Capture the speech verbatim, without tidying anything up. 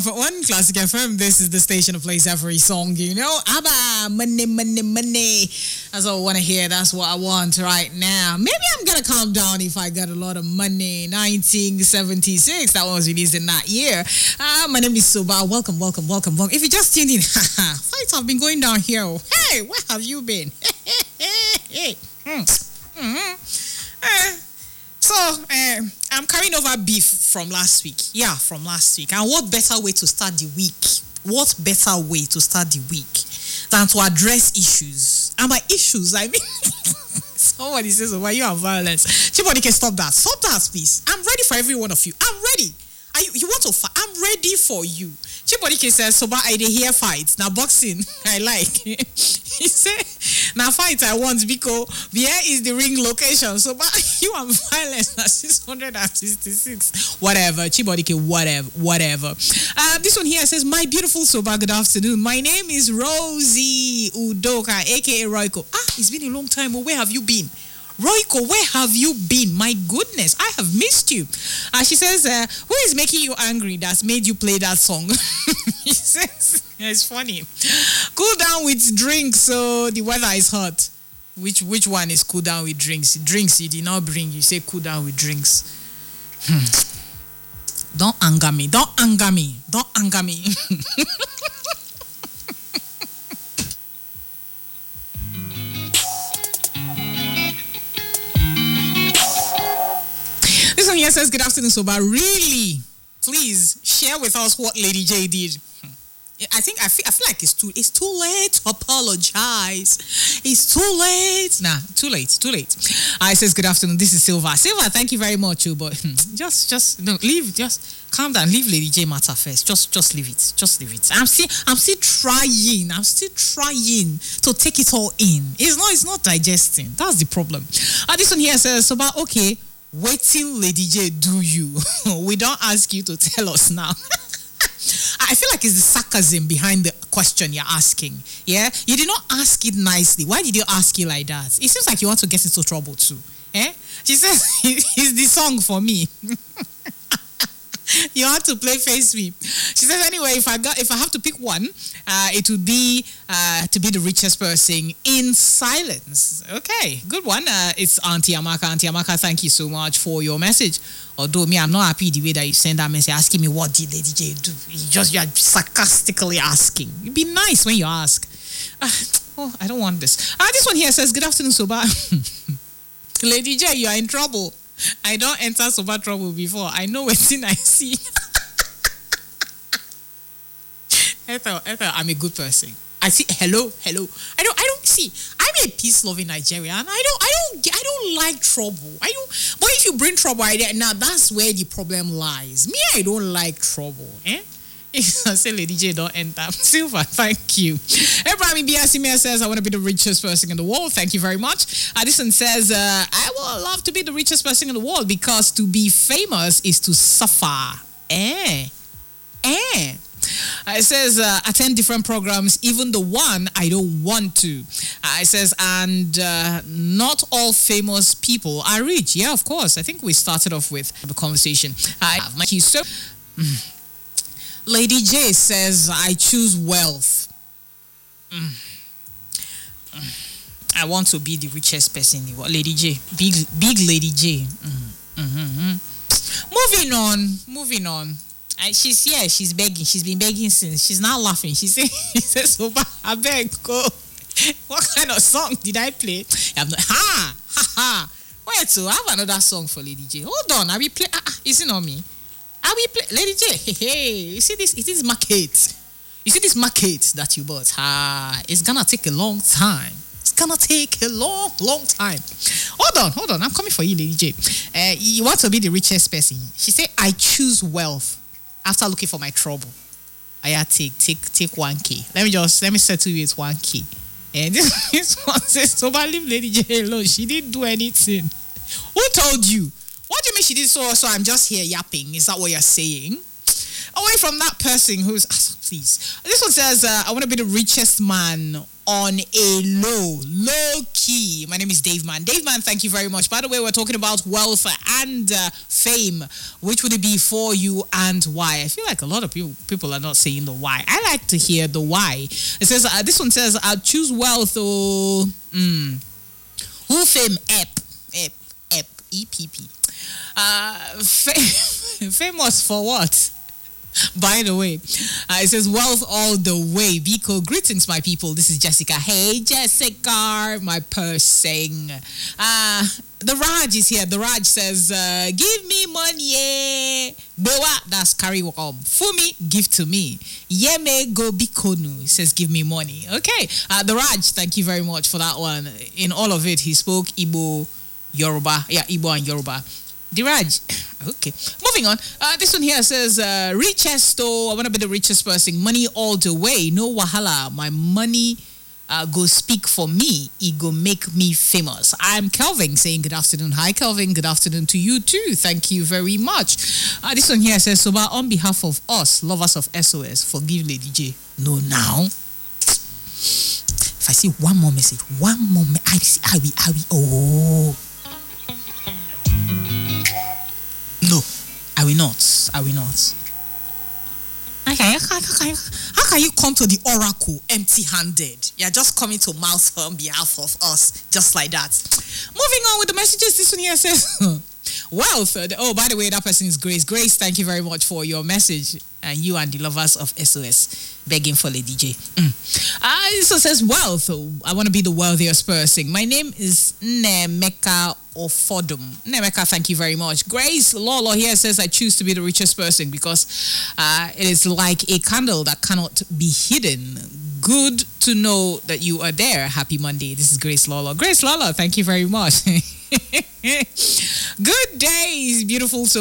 For one Classic F M, this is the station that plays every song, you know. Abba, money, money, money. That's what I want to hear. That's what I want right now. Maybe I'm going to calm down if I got a lot of money. nineteen seventy-six, that one was released in that year. Uh, my name is Soba. Welcome, welcome, welcome, welcome. If you just tuned in, fights have been going down here. Hey, where have you been? Hey, mm-hmm. uh, So, uh, I'm carrying over beef from last week. Yeah, from last week. And what better way to start the week? What better way to start the week than to address issues? And by issues, I mean, somebody says, why you have violence? Somebody can stop that. Stop that, please. I'm ready for every one of you. I'm ready. Are you, you want to fight? I'm ready for you. Chibodike says, so I dey hear fights. Now boxing, I like. He said, now fight I want because where is the ring location? So but you are violence at six hundred sixty-six. Whatever. Chibodike, whatever, whatever. Uh, this one here says, my beautiful Soba, good afternoon. My name is Rosie Udoka, aka Royko. Ah, it's been a long time. Where have you been? Royko, where have you been? My goodness, I have missed you. And uh, she says, uh, who is making you angry that's made you play that song? He says, it's funny. Cool down with drinks, so the weather is hot. Which which one is cool down with drinks? Drinks you did not bring, you say cool down with drinks. Hmm. Don't anger me, don't anger me, don't anger me. This one here says, good afternoon, Soba. Really, please share with us what Lady J did. I think I feel I feel like it's too it's too late to apologize. It's too late. Nah, too late, too late. I says, good afternoon. This is Silva. Silva, thank you very much, you. But just just no, leave. Just calm down. Leave Lady J matter first. Just just leave it. Just leave it. I'm still I'm still trying. I'm still trying to take it all in. It's not it's not digesting. That's the problem. Uh, this one here says, Soba, okay. Wait till Lady J do you. We don't ask you to tell us now. I feel like it's the sarcasm behind the question you're asking. Yeah? You did not ask it nicely. Why did you ask it like that? It seems like you want to get into trouble too. Eh? She says, it's the song for me. You have to play face me. She says, anyway, if I got, if I have to pick one, uh, it would be uh, to be the richest person in silence. Okay, good one. Uh, it's Auntie Amaka. Auntie Amaka, thank you so much for your message. Although me, I'm not happy the way that you send that message asking me what did Lady J do. You just you're sarcastically asking. It'd be nice when you ask. Uh, oh, I don't want this. Uh, this one here says, good afternoon, Soba. Lady J, you are in trouble. I don't enter Soba trouble before. I know what thing I see. Ethel, Ethel, I'm a good person. I see hello, hello. I don't I don't see. I'm a peace-loving Nigerian. I don't I don't I don't like trouble. I don't but if you bring trouble, I now that's where the problem lies. Me, I don't like trouble. Eh? If I say Lady J don't enter. Silver, thank you. Abraham B S says, I want to be the richest person in the world. Thank you very much. Addison says, uh, I would love to be the richest person in the world because to be famous is to suffer. Eh? Eh? Uh, it says, uh, attend different programs, even the one I don't want to. Uh, it says, and uh, not all famous people are rich. Yeah, of course. I think we started off with the conversation. I have my keys. So, Lady J says, I choose wealth. Mm. Mm. I want to be the richest person in the world. Lady J. Big, big Lady J. Mm. Mm-hmm. Moving on. Moving on. Uh, she's here. She's begging. She's been begging since. She's now laughing. She says, she says, so I beg, go. What kind of song did I play? I'm not, ha! Ha ha! Wait, so I have another song for Lady J. Hold on. I will play. Ah, is it not me? I will play. Lady J. Hey, hey. You see this? It is market. You see this market that you bought? Ah, it's gonna take a long time. It's gonna take a long, long time. Hold on, hold on. I'm coming for you, Lady J. Uh, you want to be the richest person? She said, I choose wealth after looking for my trouble. I had take, take, take one K. Let me just, let me settle you with one K. And this, this one says, so I leave Lady J alone. She didn't do anything. Who told you? What do you mean she did so? So I'm just here yapping. Is that what you're saying? away from that person who's, ah, please. This one says, uh, I want to be the richest man on a low, low key. My name is Dave Man. Dave Man, thank you very much. By the way, we're talking about wealth and uh, fame. Which would it be for you and why? I feel like a lot of people, people are not saying the why. I like to hear the why. It says, uh, this one says, I'll choose wealth or mm, who fame ep, ep, ep, E P P. Uh, fam- famous for what? By the way, uh, it says wealth all the way. Biko, greetings, my people. This is Jessica. Hey, Jessica, my person. Uh, the Raj is here. The Raj says, uh, give me money. Eh. Bewa, that's carry welcome. Fumi, give to me. Yeme go bikonu. He says, give me money. Okay. Uh, the Raj, thank you very much for that one. In all of it, he spoke Igbo, Yoruba. Yeah, Igbo and Yoruba. Diraj. Okay. Moving on. Uh, this one here says, uh, richest, oh, I want to be the richest person. Money all the way. No wahala. My money uh, go speak for me. It go make me famous. I'm Kelvin saying good afternoon. Hi, Kelvin. Good afternoon to you too. Thank you very much. Uh, this one here says, Soba, on behalf of us, lovers of S O S, forgive Lady J. No, now. If I see one more message, one more, me- I see, I will, I will, oh. No, I will not. I will not. Okay, how, how, how, how can you come to the oracle empty-handed? You're just coming to mouth on behalf of us, just like that. Moving on with the messages, this one here says, wealth. Oh, by the way, that person is Grace. Grace, thank you very much for your message. And you and the lovers of S O S begging for Lady J. Mm. Uh, this one says, wealth. I want to be the wealthiest person. My name is Nemeka Ofodum. Nemeka, thank you very much. Grace Lolo here says, I choose to be the richest person because uh, it is like a candle that cannot be hidden. Good to know that you are there. Happy Monday. This is Grace Lolo. Grace Lolo, thank you very much. Good days, beautiful.